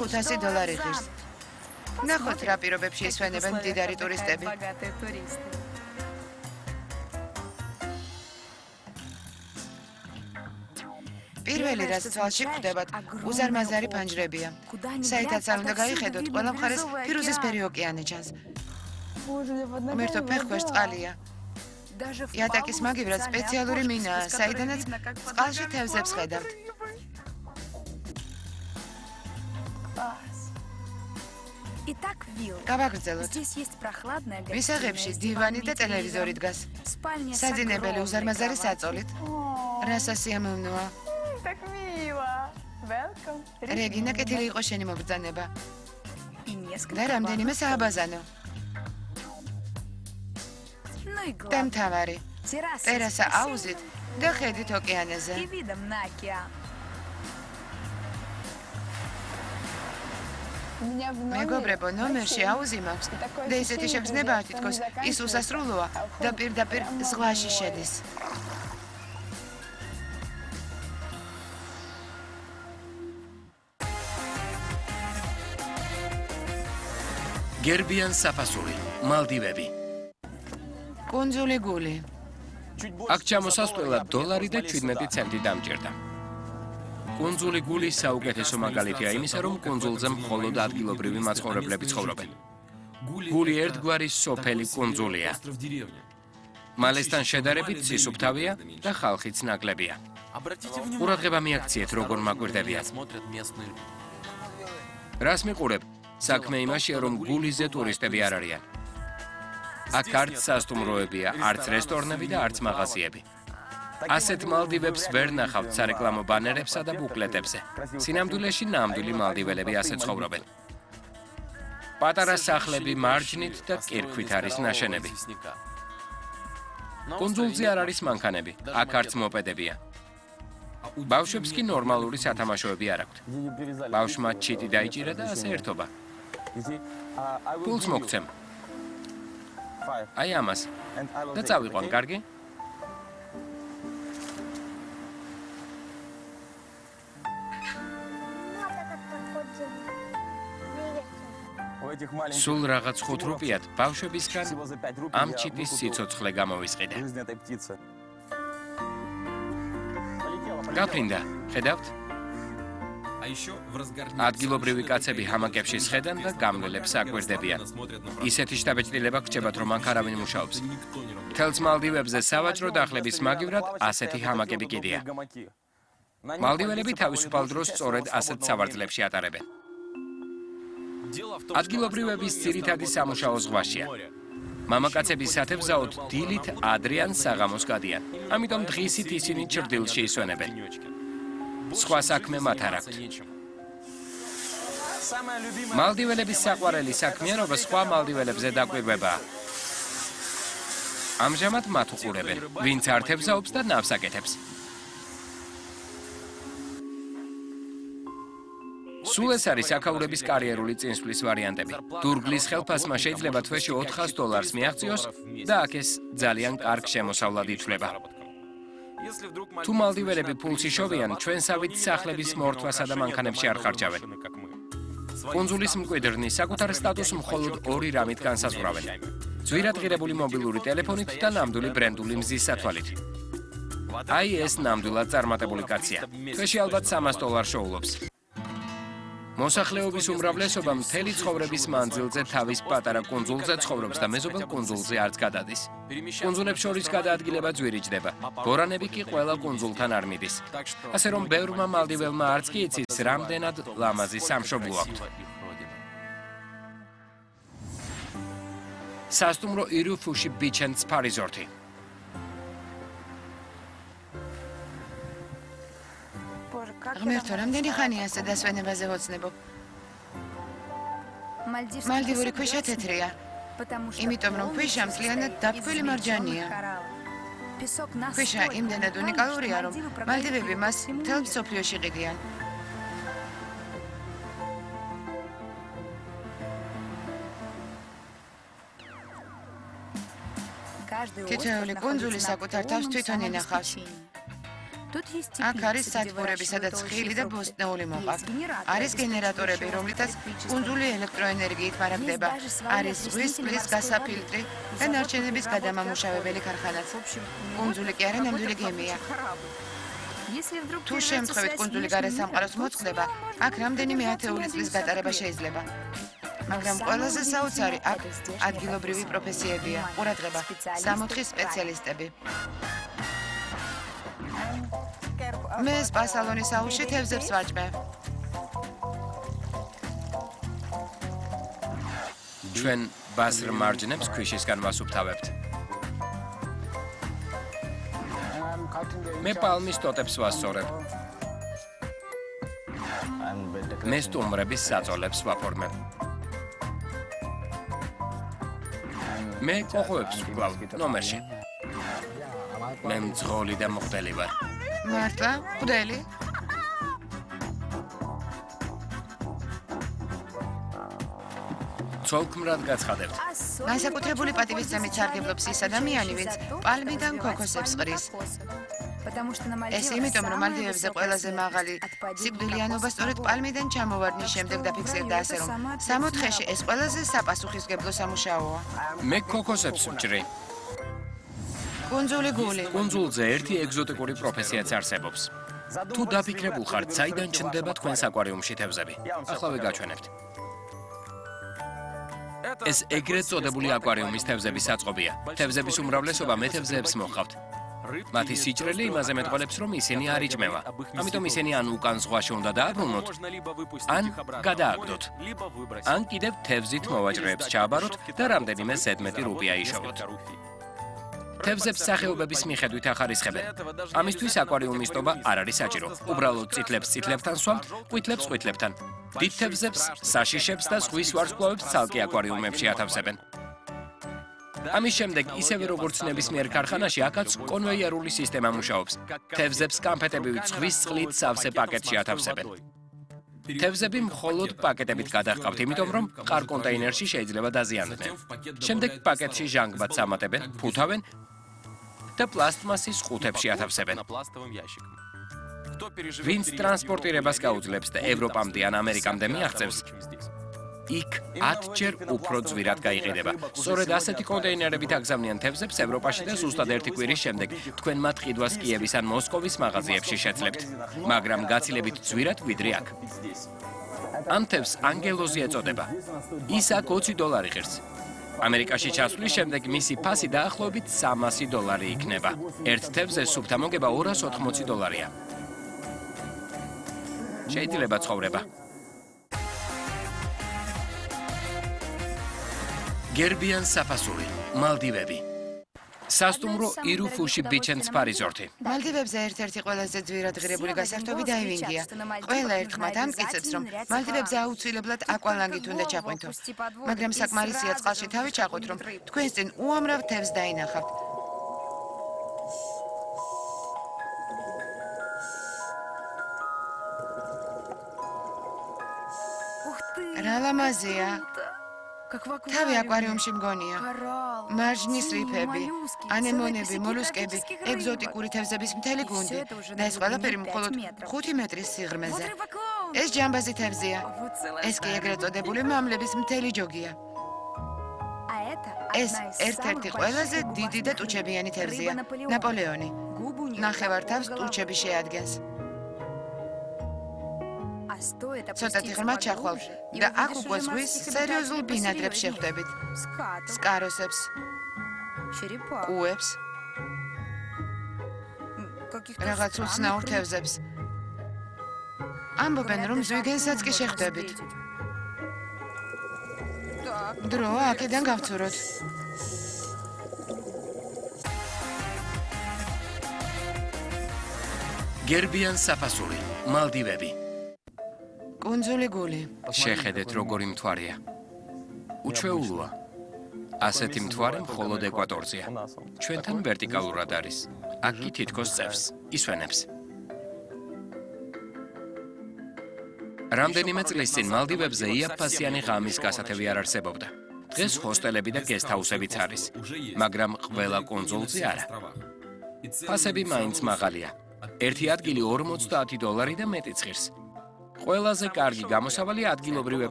$500 ღირს. ნახოთ რა პირობებში ისვენებენ მდიდარი ტურისტები. პირველი რაც თვალში გვხვდებათ, უზარმაზარი ფანჯრებია. საითაც არ უნდა გაიხედოთ, ყველა მხარეს ფირუზისფერი ოკეანე ჩანს. ღმერთო, ფეხქვეშ წყალია. იატაკის მაგივრად სპეციალური მინაა, საიდანაც წყალში თევზებს ხედავთ. გავაგრძელოთ. მისაღებში დივანი და ტელევიზორი დგას. საძინებელი უზარმაზარი საწოლით. რა სასიამოვნოა. რეგინა, კეთილი იყო შენი მობრძანება. და რამდენიმე სააბაზანო. და მთავარი. ტერასა აუზით და ხედით ოკეანეზე. მეგობრებო, ნომერში აუზი მაქვს და ისეთი შეგრძნება არ თითქოს ის უსასრულოა და პირდაპირ ზღვაში შედის. გერბიან საფასური, მალდივები. კუნძული გული. აქ ჩამოსასვლელად $1 და 17 ცენტი დამჭირდა. კუნძული გული საუკეთესო მაგალითია იმისა, რომ კუნძულზე მხოლოდ ადგილობრივი მაცხოვრებლები ცხოვრობენ. გული ერთგვარი სოფელი კუნძულია. მალესთან შედარებით სისუფთავია და ხალხიც ნაკლებია. ყურადღება მიაქციეთ, როგორ მაკვირდებიან. რას მიყურებ? საქმე იმაშია, რომ გულიზე ტურისტები არ არიან. აქ არც სასტუმროებია, არც რესტორნები და არც მაღაზიები. ასეთ მალდივებს ვერ ნახავთ სარეკლამო ბანერებსა და ბუკლეტებზე. სინამდვილეში ნამდვილი მალდიველები ასე ცხოვრობენ. პატარა სახლები მარჯნით და კირქვით არის ნაშენები. კუნძულზე არ არის მანქანები, აქ არც მოპედებია. ბავშვებს კი ნორმალური სათამაშოები არ აქვთ. ბავშვმა ჩიტი დაიჭირა და ასე ერთობა. პულს მოგცემ. აი ამას. და წავიყვან, კარგი? სულ რაღაც $5 ბავშვებისგან ამ ჩიტის სიცოცხლე გამოვისყიდე. გაფრინდა, ხედავთ? ადგილობრივი კაცები ჰამაკებში სხედან და გამგლელებს აკვირდებიან. ისეთი შთაბეჭდილება გრჩებათ, რომ აქ არავინ მუშაობს. მთელს მალდივებზე სავაჭრო დახლების მაგივრად ასეთი ჰამაკები კიდია. მალდიველები თავისუფალ დროს სწორედ ასეთ სავარძლებში ატარებენ. ადგილობრივების ძირითადი სამუშაო ზღვაშია. მამაკაცები სათევზაოდ დილით ადრიან საღამოს გადიან. ამიტომ დღისით ისინი ჩრდილში ისვენებენ. სხვა საქმე მათ არ აქვთ. მალდიველების საყვარელი საქმიანობა სხვა მალდიველებზე დაკვირვებაა. ამჟამად მათ უყურებენ, ვინც არ თევზაობს და ნავს აკეთებს. სულ ეს არის აქაურების კარიერული წინსვლის ვარიანტები. დურგლის ხელფასმა შეიძლება თვეში $400 მიაღწიოს და აქ ეს ძალიან კარგ შემოსავლად ითვლება. თუ მალდიველები პულს იშოვიან, ჩვენსავით სახლების მორთვასა და მანქანებში არ ხარჯავენ. კუნძულის მკვიდრნი საკუთარ სტატუსს მხოლოდ 2 რამით განსაზღვრავენ. ძვირად ღირებული მობილური ტელეფონით და ნამდვილი ბრენდული მზის სათვალით. აი ეს ნამდვილად წარმატებული კაცია. თვეში ალბათ $300 შეულობს. მოსახლეობის უმრავლესობა მთელი ცხოვრების მანძილზე თავის პატარა კუნძულზე ცხოვრობს და მეზობელ კუნძულზე არც გადადის. კუნძულებს შორის გადაადგილება ძვირიჭდება. ბორანები კი ყველა კუნძულთან არ მიდის. ასე რომ ბევრმა მალდიველმა არც კი იცის, რამდენად ლამაზი სამშობლო აქვთ. სასტუმრო ირუფუში ბიჩ ენდ სპა რეზორტი. ღმერთო, რამდენი ხანია ასე დასვენებაზე ვოცნებობ? მალდივური ქვიშა თეთრია. იმიტომ რომ ქვიშა მთლიანად დაფქვილი მარჯანია. ქვიშა იმდენად უნიკალურია, რომ მალდივები მას მთელ მსოფლიოში ყიდიან. თითოეული კუნძული საკუთარ თავს თვითონ ინახავს. აქ არის სათბურები, სადაც ხილი და ბოსტნეული მოყავთ. არის გენერატორები, რომლითაც კუნძული ელექტროენერგიით მარაგდება. არის ზღვის წყლის გასაფილტრი და ნარჩენების გადამამუშავებელი ქარხანაც. კუნძული კი არა ნამდვილი გემია. თუ შემთხვევით კუნძული გარესამყაროს მოწყდება, აქ რამდენიმე ათეული წლის გატარება შეიძლება. მაგრამ ყველაზე საოცარი აქ ადგილობრივი პროფესიებია, ყურადღება, სამოთხის სპეციალისტები. მე სპასალონის აუზში თევზებს ვაჭმევ. ჩვენ ბასრ მარჯნებს ქვიშისგან ვასუფთავებთ. მე პალმის ტოტებს ვასწორებ. მე სტუმრების საწოლებს ვაფორმებ. მე კოხოებს ვკლავ ნომერში. მე მძღოლი და მოხდელი ვარ. მართლა? ხდელი? ცოლქმრად გაცხადებთ. განსაკუთრებული პატივისცემით სარგებლობს ის ადამიანი, ვინც პალმიდან ქოქოსებს ყრის. ეს იმიტომ, რომ მალდივებზე ყველაზე მაღალი სიკვდილიანობა სწორედ პალმიდან ჩამოვარდნის შემდეგ დაფიქსირდა ასე, რომ 60-ში ეს ყველაზე საპასუხისმგებლო სამუშაოა. მე ქოქოსებს ვჭრი. კუნძული გული. კუნძულზე ერთი ეგზოტიკური პროფესიაც არსებობს. თუ დაფიქრებულ ხართ, საიდან ჩნდება თქვენს აკვარიუმში თევზები? ახლავე გაჩვენებთ. ეს ეგრეთ წოდებული აკვარიუმის თევზების საწყობია. თევზების უმრავლესობა მეთევზეებს მოჰყავთ. მათი სიჭრელი იმაზე მეტყოლებს, რომ ისინი არ იჭმევა. ამიტომ ისინი ან უკან ზღვაში უნდა დააბრუნოთ, ან გადააგდოთ. ან კიდევ თევზით მოვაჭრეებს ჩააბაროთ და რამდენიმე ზედმეტი რუპია იშოვოთ. თევზებს სახეობების მიხედვით ახარისხებენ. ამისთვის აკვარიუმის ტობა არ არის საჭირო. უბრალოდ წითლებს წითლებთან სვამთ, ყვითლებს ყვითლებთან. დიდ თევზებს, საშიშებს და ზღვის ვარსკვლავებს ცალკე აკვარიუმებში ათავსებენ. ამის შემდეგ, ისევე როგორც ნებისმიერ ქარხანაში, აქაც კონვეიერული სისტემა მუშაობს. თევზებს კამფეტებივით ზღვის წყლით სავსე პაკეტში ათავსებენ. თევზები მხოლოდ პაკეტებით გადაჰყავთ, იმიტომ რომ მყარ კონტეინერში შეიძლება დაზიანდნენ. შემდეგ პაკეტში ჟანგბადს ამატებენ, ფუთავენ და პლასტმასის ყუთებში ათავსებენ. ვინც ტრანსპორტირებას გაუძლებს და ევროპამდე ან ამერიკამდე მიაღწევს, იქ 10-ჯერ უფრო ძვირად გაიყიდება. სწორედ ასეთი კონტეინერებით აგზავნიან თევზებს ევროპაში და ზუსტად ერთი კვირის შემდეგ თქვენ მათ ყიდვას კიევის ან მოსკოვის მაღაზიებში შეძლებთ, მაგრამ გაცილებით ძვირად ვიდრე აქ. ამ თევზს ანგელოზი ეწოდება. ის აქ $20 ღირს. ამერიკაში ჩასვლის შემდეგ მისი ფასი დაახლოებით $300 იქნება. ერთ თევზეს სუფთა მოგება $280-ია. შეიძლება ცხოვრება. გერბიან საფასური, მალდივები. სასტუმრო ირუფუში ბიჩ ენდ სპა რიზორტი. მალდივებზე ერთ-ერთი ყველაზე ძვირად ღირებული გასართობი დაივინგია. ყველა ერთხმად ამტკიცებს, რომ მალდივებზე აუცილებლად აკვალანგით უნდა ჩაყვინთო. მაგრამ საკმარისია წყალში თავი ჩაყოთ, რომ თქვენს წინ უამრავ თევზს დაინახავთ. რა ლამაზია. თავი აკვარიუმში მგონია. მარჯნის რიფები, ანემონები, მოლუსკები, ეგზოტიკური თევზების მთელი გუნდი და ეს ყველაფერი მხოლოდ 5 მეტრის სიღრმეზე. ეს ჯამბაზი თევზია. ეს კი ეგრეთ წოდებული მამლების მთელი ჯოგია. ეს ერთ-ერთი ყველაზე დიდი და ტუჩებიანი თევზია, ნაპოლეონი. ნახევართავს ტუჩები შეადგენს. ცოტათი ღრმად ჩახვალ და აქ უკვე ზღვის სერიოზულ ბინადრებს შეხვდებით. სკაროსებს, კუებს, რაღაც უცნაურ თევზებს. ამბობენ, რომ ზვიგენსაც კი შეხვდებით. დროა აქედან გავცუროთ. გერბიან საფასური, მალდივები. კუნძული გული. შეხედეთ, როგორი მთვარეა. უჩვეულოა. ასეთი მთვარე მხოლოდ ეკვატორზეა. ჩვენთან ვერტიკალურად არის. აქ კი თითქოს წევს, ისვენებს. რამდენიმე წლის წინ მალდივებზე იაფფასიანი ღამის გასათევი არ არსებობდა. დღეს ჰოსტელები და გესტჰაუსებიც არის, მაგრამ ყველა კუნძულზე არა. ფასები მაინც მაღალია. ერთი ადგილი $50 და მეტიც ღირს. ყველაზე კარგი გამოსავალი ადგილობრივ